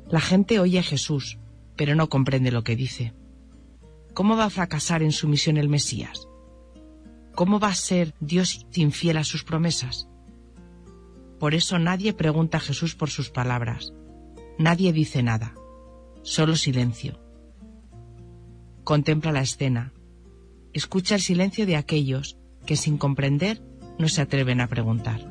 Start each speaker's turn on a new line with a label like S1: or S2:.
S1: La gente oye a Jesús, pero no comprende lo que dice. ¿Cómo va a fracasar en su misión el Mesías? ¿Cómo va a ser Dios infiel a sus promesas? Por eso nadie pregunta a Jesús por sus palabras. Nadie dice nada, solo silencio. Contempla la escena. Escucha el silencio de aquellos que sin comprender no se atreven a preguntar.